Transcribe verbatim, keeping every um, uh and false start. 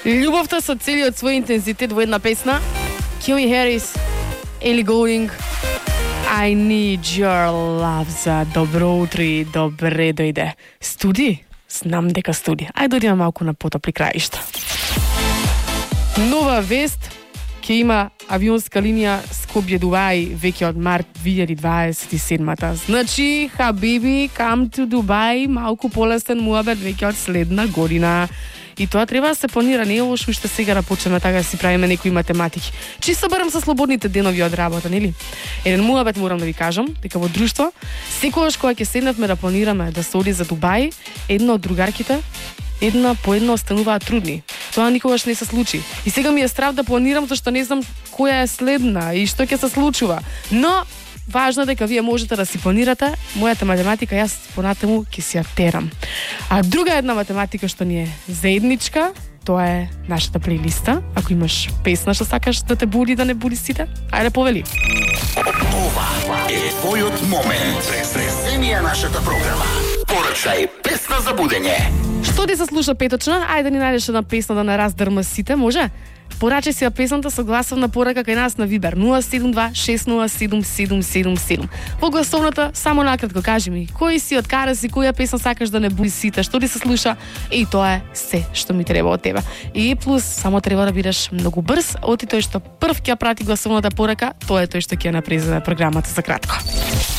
Љубовта со целиот свој интензитет во една песна. Килми Харис, Елли Гоулинг, I need your love за добро утро и добре дојде. Студи? Знам дека студи. Ајде одиме малку на потопли краишта. Нова вест, ќе има авионска линија Скопје Дубај веќе од март две илјади дваесет и седма. Значи, хабиби, come to Dubai, малку полесен муабет веќе од следна година. И тоа треба да се планира, не е лошо уште сега да почнеме така да си правиме некои математики. Чисто барам со слободните денови од работа, нели? Еден муабет морам да ви кажам, дека во друштво, секогаш кога ќе седневме да планираме да се оди за Дубај, една од другарките, една по една остануваат трудни. Тоа никогаш не се случи. И сега ми е страв да планирам, зашто не знам која е следна и што ќе се случува. Но важно дека вие можете да си планирате. Мојата математика јас понатаму ќе си ја терам. А друга една математика што ни е заедничка, тоа е нашата плейлиста. Ако имаш песна што сакаш да те буди, да не буди сите, ајде повели. Ова е твојот момент. Преземија нашата програма. Порачај песна за будење. Што ти се слуша петочна? Ајде да ни најдеш една песна да не раздрма сите, може? Порачај си ја песната со гласовна порака кај нас на Вибер нула седум два шест нула седум седум седум седум. Во гласовната само накратко кажи ми кој си, од каде си, која песна сакаш да не буди сите, што ти се слуша, и тоа е се што ми треба од тебе. И плюс само треба да бидеш многу брз, оти тој што прв ќе ја прати гласовната порака, тоа е тој што ќе ја напрезеде програмата за кратко.